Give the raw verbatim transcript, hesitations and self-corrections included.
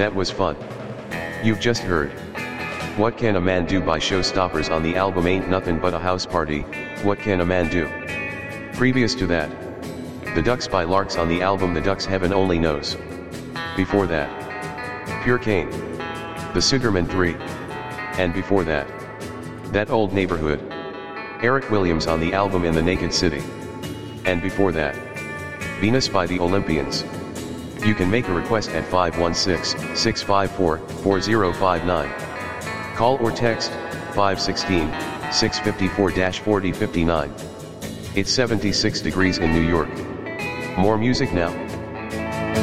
That was fun. You've just heard What Can a Man Do by Showstoppers on the album Ain't Nothing But a House Party, What Can a Man Do? Previous to that, The Ducks by Larks on the album The Ducks Heaven Only Knows. Before that, Pure Cane, The Sugarman three. And before that, That Old Neighborhood, Eric Williams on the album In the Naked City. And before that, Venus by the Olympians. You can make a request at five one six, six five four, four zero five nine. Call or text five one six, six five four, four zero five nine. It's seventy-six degrees in New York. More music now.